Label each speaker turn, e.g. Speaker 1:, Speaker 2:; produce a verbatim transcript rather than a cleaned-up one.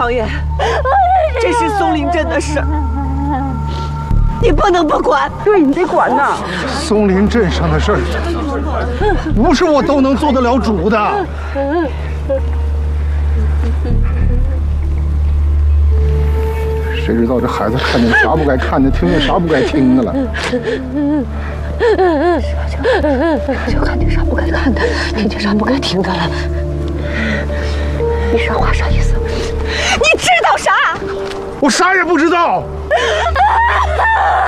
Speaker 1: 少爷，这是松林镇的事儿，你不能不管。
Speaker 2: 对你得管呐。
Speaker 3: 松林镇上的事儿，不是我都能做得了主的。谁知道这孩子看见啥不该看的，听见啥不该听的了。
Speaker 4: 就看见啥不该看的，听见啥不该听的了。你说话啥意思？
Speaker 1: 你知道啥？
Speaker 3: 我啥也不知道。